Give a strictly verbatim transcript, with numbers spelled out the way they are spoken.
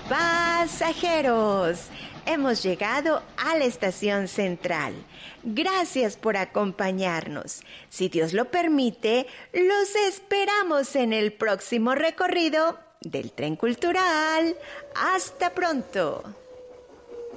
Pasajeros, hemos llegado a la estación central. Gracias por acompañarnos. Si Dios lo permite, los esperamos en el próximo recorrido del Tren Cultural. ¡Hasta pronto!